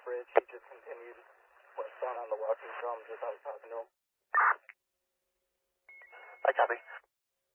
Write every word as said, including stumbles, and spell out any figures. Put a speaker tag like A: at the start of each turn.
A: bridge. He just continued westbound on the walking drum just I was talking to him.
B: I copy.